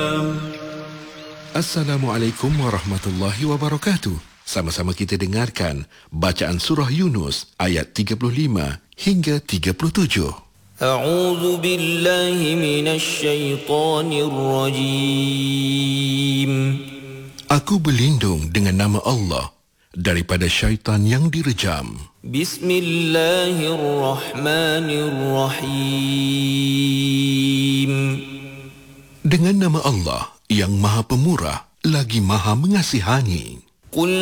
Assalamualaikum warahmatullahi wabarakatuh. Sama-sama kita dengarkan bacaan surah Yunus ayat 35 hingga 37. A'udzu billahi minasy syaithanir rajim. Aku berlindung dengan nama Allah daripada syaitan yang direjam. Bismillahirrahmanirrahim. Dengan nama Allah yang Maha Pemurah lagi Maha Mengasihani. Qul